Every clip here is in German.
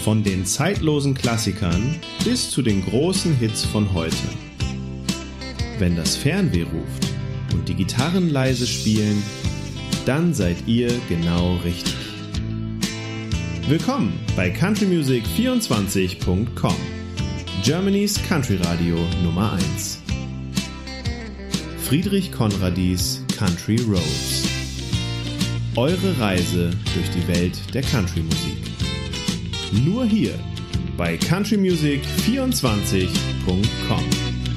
Von den zeitlosen Klassikern bis zu den großen Hits von heute. Wenn das Fernweh ruft und die Gitarren leise spielen, dann seid ihr genau richtig. Willkommen bei countrymusic24.com, Germany's Country Radio Nummer 1. Friedrich Conradis Country Roads. Eure Reise durch die Welt der Countrymusik. Nur hier bei countrymusic24.com.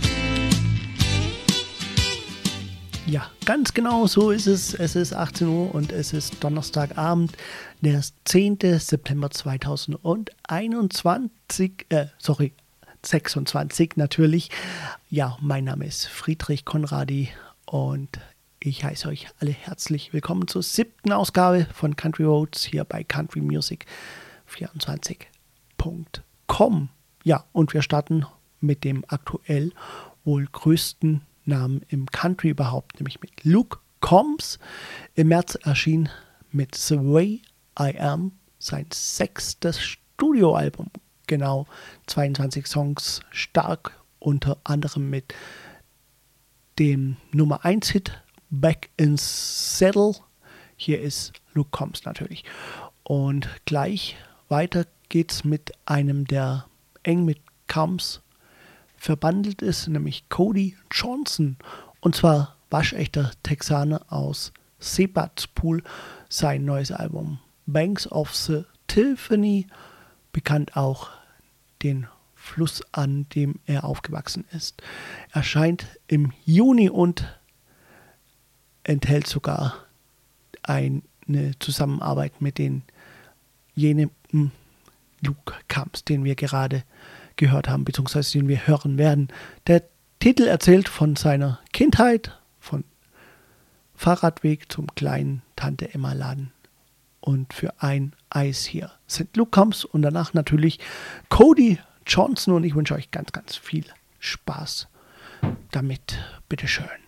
Ja, ganz genau so ist es. Es ist 18 Uhr und es ist Donnerstagabend, der 10. September 26 natürlich. Ja, mein Name ist Friedrich Conradi und ich heiße euch alle herzlich willkommen zur 7. Ausgabe von Country Roads hier bei countrymusic24.com. Ja, und wir starten mit dem aktuell wohl größten Namen im Country überhaupt, nämlich mit Luke Combs. Im März erschien mit The Way I Am sein 6. Studioalbum. Genau, 22 Songs, stark unter anderem mit dem Nummer 1 Hit Back in Saddle. Hier ist Luke Combs natürlich. Und gleich weiter geht's mit einem, der eng mit Combs verbandelt ist, nämlich Cody Johnson. Und zwar waschechter Texaner aus Sebastopol. Sein neues Album Banks of the Tiffany, bekannt auch den Fluss, an dem er aufgewachsen ist, erscheint im Juni und enthält sogar eine Zusammenarbeit mit jenem Luke Combs, den wir gerade gehört haben, beziehungsweise den wir hören werden. Der Titel erzählt von seiner Kindheit, von Fahrradweg zum kleinen Tante-Emma-Laden und für ein Eis hier sind Luke Combs und danach natürlich Cody Johnson und ich wünsche euch ganz, ganz viel Spaß damit. Bitteschön.